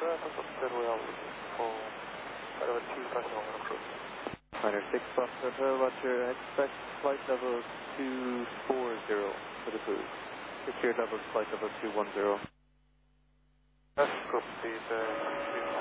level 2 approach. Niner 6 Foxtrot, Roger, expect flight level 240 for the cruise. Secure level flight level 210. That's proceed,